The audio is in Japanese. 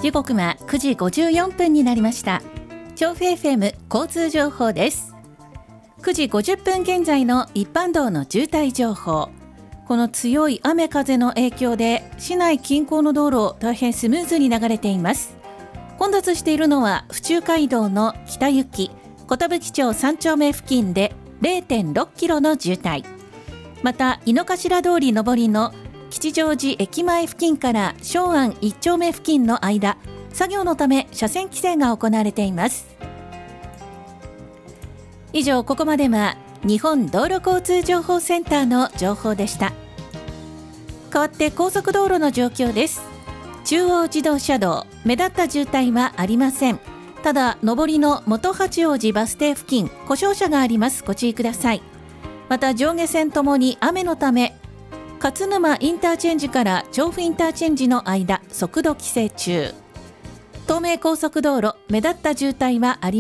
時刻は9時54分になりました。調布 FM 交通情報です。9時50分現在の一般道の渋滞情報。この強い雨風の影響で市内近郊の道路大変スムーズに流れています。混雑しているのは府中街道の北行き寿町3丁目付近で 0.6 キロの渋滞、また井の頭通り上りの吉祥寺駅前付近から松安1丁目付近の間、作業のため車線規制が行われています。以上、ここまでは日本道路交通情報センターの情報でした。代わって高速道路の状況です。中央自動車道、目立った渋滞はありません。ただ上りの元八王子バス停付近、故障車があります。ご注意ください。また上下線ともに雨のため勝沼インターチェンジから調布インターチェンジの間、速度規制中。東名高速道路、目立った渋滞はありません。